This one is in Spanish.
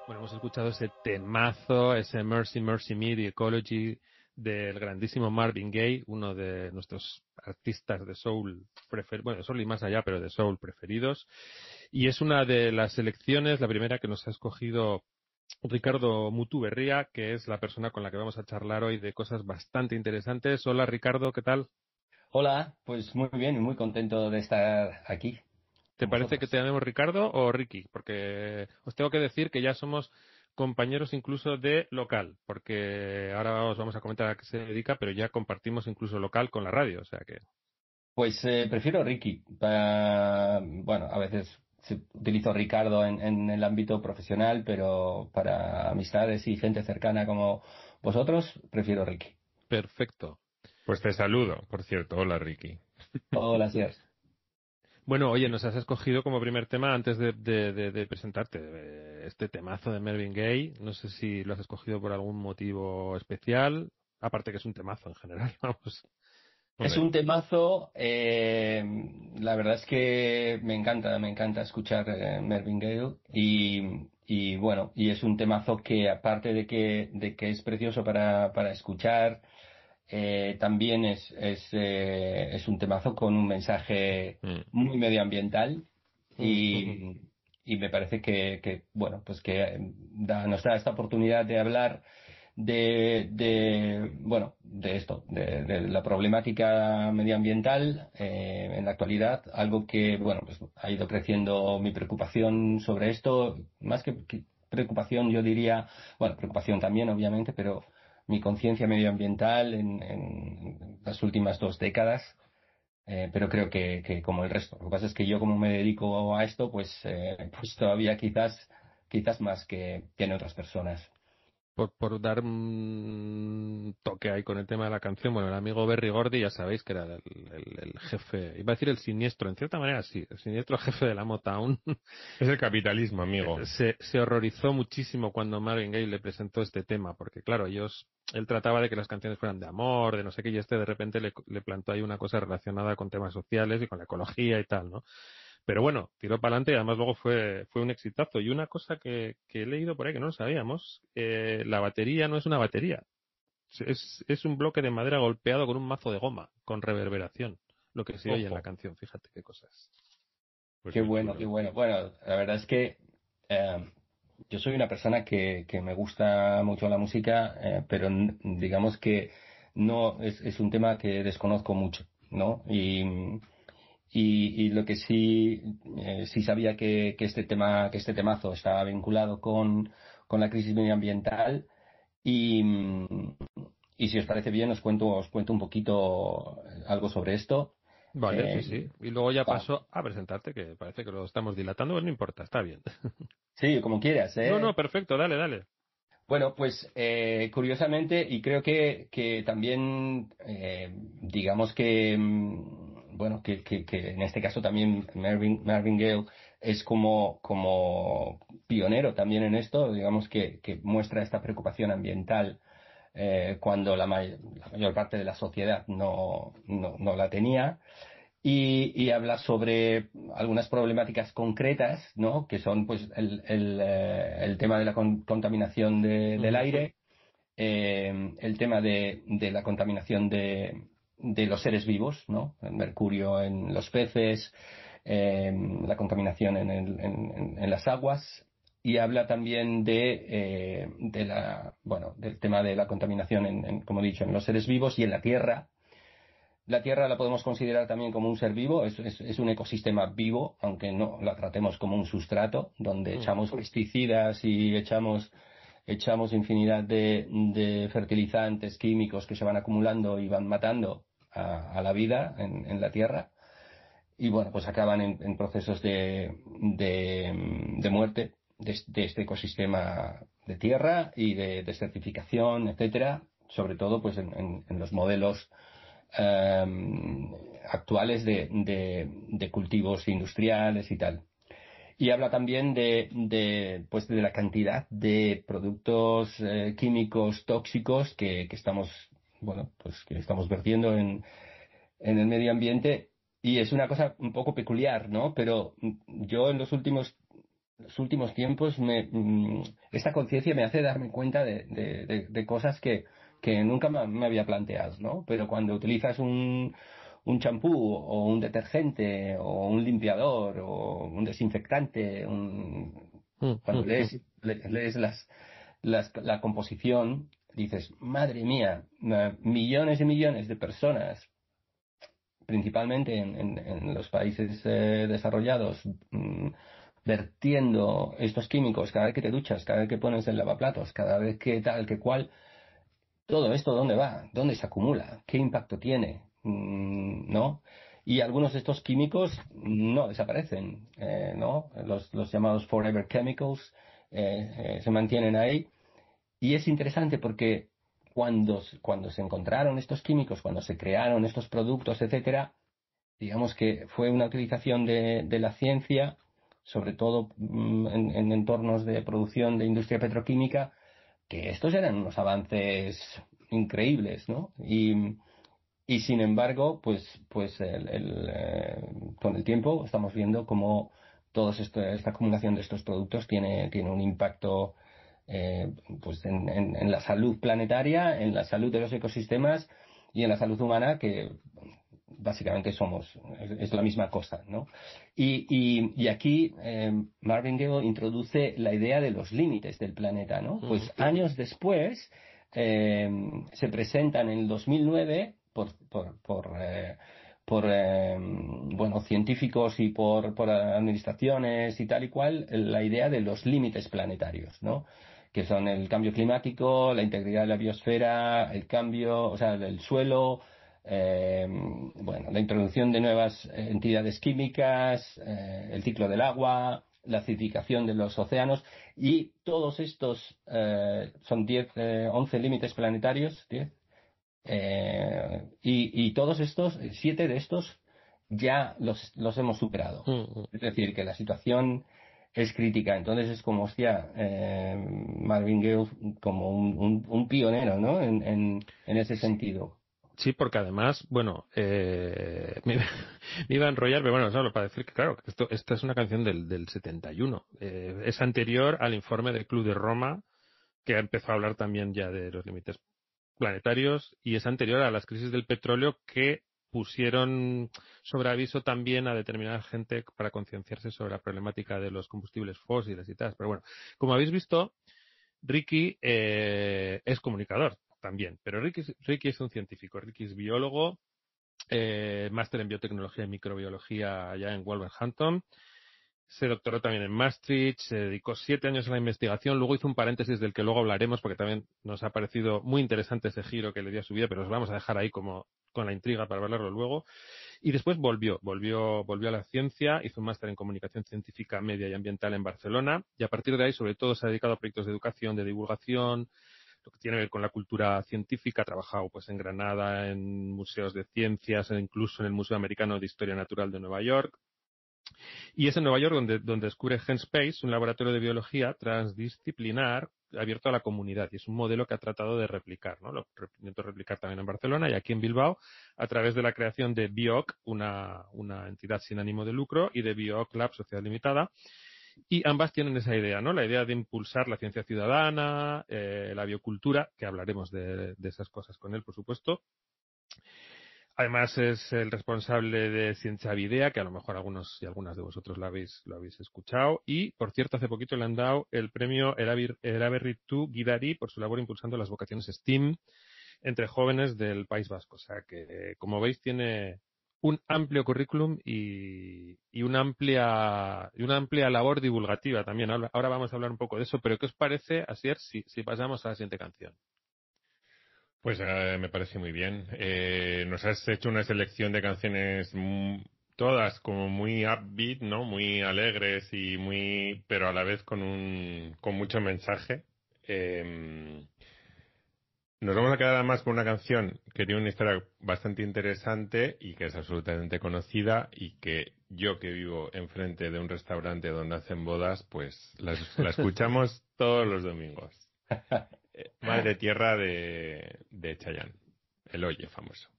Bueno, hemos escuchado ese temazo, ese Mercy Mercy Me, The Ecology, del grandísimo Marvin Gaye, uno de nuestros artistas de soul preferidos, bueno, de soul y más allá, pero de soul preferidos. Y es una de las selecciones, la primera que nos ha escogido Ricardo Mutuberría, que es la persona con la que vamos a charlar hoy de cosas bastante interesantes. Hola Ricardo, ¿qué tal? Hola, pues muy bien y muy contento de estar aquí ¿Te con parece que te vosotros. llamemos Ricardo o Ricky? Porque os tengo que decir que ya somos compañeros incluso de local, porque ahora os vamos a comentar a qué se dedica, pero ya compartimos incluso local con la radio, o sea que Pues prefiero Ricky. Bueno, a veces utilizo Ricardo en el ámbito profesional, pero para amistades y gente cercana como vosotros, prefiero Ricky. perfecto. Pues te saludo, por cierto. Hola, Ricky. Hola, Sier. Bueno, oye, nos has escogido como primer tema antes de presentarte este temazo de Marvin Gaye. No sé si lo has escogido por algún motivo especial, aparte que es un temazo en general, vamos. Es Hombre, un temazo, la verdad es que me encanta escuchar Marvin Gaye y bueno, y es un temazo que aparte de que es precioso para escuchar, también es un temazo con un mensaje mm, muy medioambiental Mm, ujú. y, y me parece bueno, pues que nos da esta oportunidad de hablar bueno, de esto, de la problemática medioambiental en la actualidad, algo que, bueno, pues ha ido creciendo mi preocupación sobre esto, más que preocupación, yo diría, bueno, preocupación también, obviamente, pero mi conciencia medioambiental en las últimas 2 décadas, pero creo que como el resto. Lo que pasa es que yo como me dedico a esto, pues todavía quizás más que en otras personas. Por dar un toque ahí con el tema de la canción, bueno, el amigo Berry Gordy ya sabéis que era el jefe, iba a decir el siniestro, en cierta manera sí, el siniestro jefe de la Motown. es el capitalismo, amigo. Se horrorizó muchísimo cuando Marvin Gaye le presentó este tema, porque claro, él trataba de que las canciones fueran de amor, de no sé qué, y este de repente le plantó ahí una cosa relacionada con temas sociales y con la ecología y tal, ¿no? Pero bueno, tiró para adelante y además luego fue un exitazo. Y una cosa que he leído por ahí que no lo sabíamos, la batería no es una batería. Es un bloque de madera golpeado con un mazo de goma, con reverberación. Lo que se oye en la Ojo, canción, fíjate qué cosas. pues Qué muy bueno, qué chulo. bueno. Bueno, la verdad es que yo soy una persona que me gusta mucho la música, pero digamos que no es un tema que desconozco mucho, ¿no? Y lo que sí sabía que este temazo estaba vinculado con la crisis medioambiental y, y si os parece bien os cuento un poquito algo sobre esto. Vale, sí, Eh, sí. Y luego ya va. paso a presentarte, que parece que lo estamos dilatando, pero no importa, está bien. Sí, como quieras, No, no, ¿eh? perfecto, dale, dale. Bueno, pues curiosamente, y creo que también, digamos que, bueno, que en este caso también Marvin Gaye es como pionero también en esto, digamos que muestra esta preocupación ambiental cuando la mayor parte de la sociedad no la tenía y habla sobre algunas problemáticas concretas, ¿no? Que son pues el tema de la contaminación del Ujú. aire, el tema de la contaminación de los seres vivos, ¿no? El mercurio en los peces, la contaminación en las aguas. Y habla también bueno, del tema de la contaminación como he dicho, en los seres vivos y en la tierra. La Tierra la podemos considerar también como un ser vivo, es un ecosistema vivo, aunque no la tratemos como un sustrato, donde Ujú. echamos pesticidas y echamos infinidad de fertilizantes químicos que se van acumulando y van matando a la vida en la Tierra. Y bueno, pues acaban en procesos de muerte de este ecosistema de tierra y de desertificación, etcétera, sobre todo pues en los modelos actuales de cultivos industriales y tal. Y habla también pues de la cantidad de productos químicos tóxicos que estamos, bueno, pues que estamos vertiendo en el medio ambiente. Y es una cosa un poco peculiar, ¿no? Pero yo en los últimos los últimos tiempos esta conciencia me hace darme cuenta de cosas que nunca me había planteado, ¿no? Pero cuando utilizas un champú o un detergente o un limpiador o un desinfectante, cuando lees la composición, dices, madre mía, millones y millones de personas, principalmente en los países desarrollados, vertiendo estos químicos cada vez que te duchas, cada vez que pones el lavaplatos, cada vez que tal, que cual. Todo esto, ¿dónde va? ¿Dónde se acumula? ¿Qué impacto tiene? ¿No? Y algunos de estos químicos no desaparecen, ¿no? Los llamados forever chemicals se mantienen ahí. Y es interesante porque cuando se encontraron estos químicos, cuando se crearon estos productos, etcétera, digamos que fue una utilización de la ciencia, sobre todo en entornos de producción de industria petroquímica, que estos eran unos avances increíbles, ¿no? Y sin embargo, pues con el tiempo estamos viendo cómo toda esta acumulación de estos productos tiene un impacto pues en la salud planetaria, en la salud de los ecosistemas y en la salud humana, que básicamente es la misma cosa, ¿no? Y aquí Marvin Gale introduce la idea de los límites del planeta, ¿no? Pues años después se presentan en el 2009 por científicos y por administraciones y tal y cual, la idea de los límites planetarios, ¿no? Que son el cambio climático, la integridad de la biosfera, el cambio, o sea, del suelo, la introducción de nuevas entidades químicas, el ciclo del agua, la acidificación de los océanos, y todos estos son 11 límites planetarios, 10, y todos estos, 7 de estos ya los hemos superado. Es decir, que la situación es crítica. Entonces es como, hostia, Marvin Gale como un pionero, ¿no? En ese sentido. Sí, porque además, bueno, me iba a enrollar, pero bueno, solo para decir que, claro, esta es una canción del 71. Es anterior al informe del Club de Roma, que empezó a hablar también ya de los límites planetarios, y es anterior a las crisis del petróleo que pusieron sobre aviso también a determinada gente para concienciarse sobre la problemática de los combustibles fósiles y tal. Pero bueno, como habéis visto, Ricky es comunicador también, pero Ricky es un científico, Ricky es biólogo, máster en biotecnología y microbiología allá en Wolverhampton. Se doctoró también en Maastricht, se dedicó 7 años a la investigación, luego hizo un paréntesis del que luego hablaremos porque también nos ha parecido muy interesante ese giro que le dio a su vida, pero os vamos a dejar ahí como con la intriga para hablarlo luego. Y después volvió a la ciencia, hizo un máster en comunicación científica media y ambiental en Barcelona, y a partir de ahí sobre todo se ha dedicado a proyectos de educación, de divulgación, lo que tiene que ver con la cultura científica. Ha trabajado pues en Granada, en museos de ciencias, e incluso en el Museo Americano de Historia Natural de Nueva York. Y es en Nueva York donde descubre GenSpace, un laboratorio de biología transdisciplinar abierto a la comunidad. Y es un modelo que ha tratado de replicar, ¿no? Lo intentó replicar también en Barcelona y aquí en Bilbao a través de la creación de BioOc, una entidad sin ánimo de lucro, y de BioOc Lab, Sociedad Limitada. Y ambas tienen esa idea, ¿no? La idea de impulsar la ciencia ciudadana, la biocultura, que hablaremos de esas cosas con él, por supuesto. Además es el responsable de Ciencia Videa, que a lo mejor algunos y algunas de vosotros lo habéis escuchado. Y, por cierto, hace poquito le han dado el premio Eraberritu Gidari por su labor impulsando las vocaciones STEAM entre jóvenes del País Vasco. O sea que, como veis, tiene un amplio currículum y una amplia labor divulgativa también. Ahora vamos a hablar un poco de eso, pero ¿qué os parece, Asier, si pasamos a la siguiente canción? Pues me parece muy bien. Nos has hecho una selección de canciones todas como muy upbeat, ¿no? Muy alegres y pero a la vez con mucho mensaje. Nos vamos a quedar además con una canción que tiene una historia bastante interesante y que es absolutamente conocida y que yo, que vivo enfrente de un restaurante donde hacen bodas, pues la escuchamos todos los domingos. Madre Tierra de Chayanne, el Oye famoso.